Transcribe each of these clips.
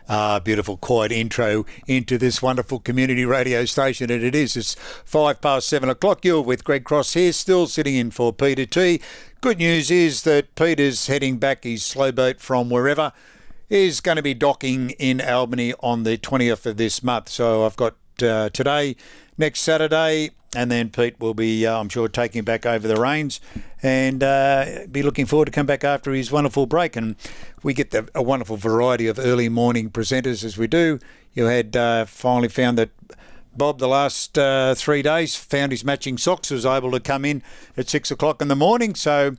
Beautiful, quiet intro into this wonderful community radio station, and it is. It's 7:05. You're with Greg Cross here, still sitting in for Peter T. Good news is that Peter's heading back his slow boat from wherever is going to be docking in Albany on the 20th of this month. So I've got today, next Saturday, and then Pete will be, I'm sure, taking back over the reins and be looking forward to come back after his wonderful break. And we get a wonderful variety of early morning presenters as we do. You had finally found that Bob, the last 3 days, found his matching socks, was able to come in at 6 o'clock in the morning. So,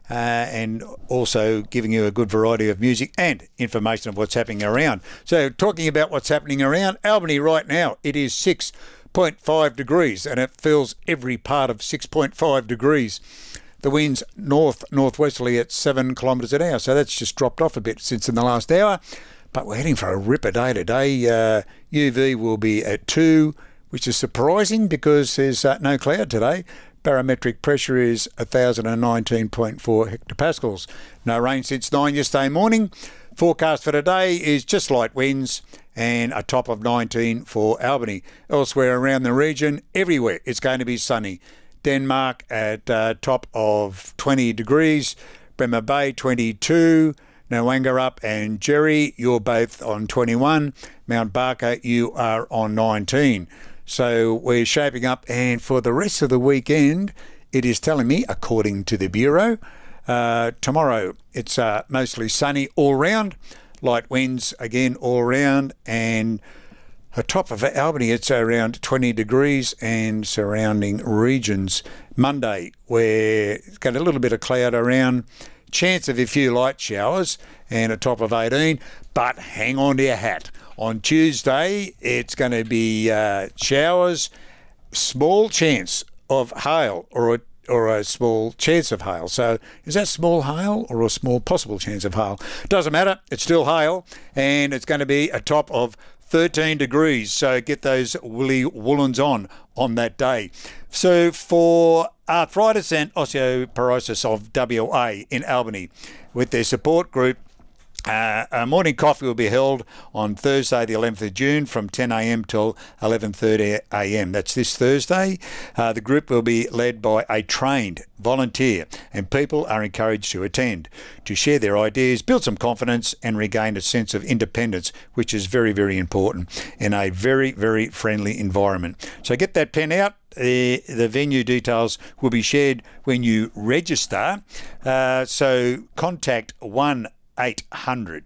and also giving you a good variety of music and information of what's happening around. So talking about what's happening around Albany right now, it is 6.5 degrees and it feels every part of 6.5 degrees. The wind's northwesterly at 7 kilometres an hour, so that's just dropped off a bit since in the last hour. But we're heading for a ripper day today. UV will be at 2, which is surprising because there's no cloud today. Barometric pressure is 1,019.4 hectopascals. No rain since 9 yesterday morning. Forecast for today is just light winds and a top of 19 for Albany. Elsewhere around the region, everywhere it's going to be sunny. Denmark at top of 20 degrees. Bremer Bay 22. Noangarup and Jerry, you're both on 21. Mount Barker, you are on 19. So we're shaping up, and for the rest of the weekend, it is telling me, according to the Bureau, tomorrow it's mostly sunny all round, light winds again all round, and atop of Albany it's around 20 degrees and surrounding regions. Monday, we're got a little bit of cloud around, chance of a few light showers, and a top of 18, but hang on to your hat. On Tuesday, it's going to be showers, small chance of hail or a small chance of hail. So is that small hail or a small possible chance of hail? Doesn't matter. It's still hail, and it's going to be a top of 13 degrees. So get those woolly woolens on that day. So for Arthritis and Osteoporosis of WA in Albany, with their support group, a morning coffee will be held on Thursday the 11th of June from 10 a.m. till 11:30 a.m. That's this Thursday. The group will be led by a trained volunteer, and people are encouraged to attend to share their ideas, build some confidence and regain a sense of independence, which is very, very important in a very, very friendly environment. So get that pen out. The venue details will be shared when you register. So contact 1-800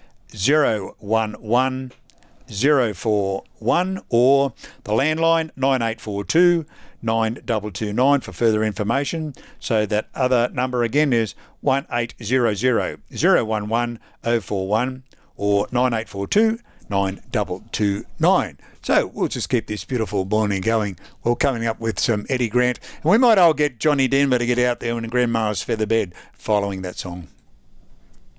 011 041 or the landline 9842 9229 for further information. So that other number again is 1800 011 041 or 9842 9229. So we'll just keep this beautiful morning going. We're coming up with some Eddie Grant, and we might all get Johnny Denver to get out there in Grandma's feather bed following that song.